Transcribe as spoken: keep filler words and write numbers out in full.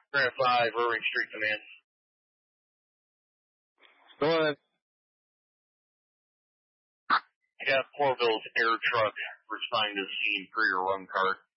Grant five, Irving Street Command. Go ahead. I got Corville's air truck responding to the scene for your run card.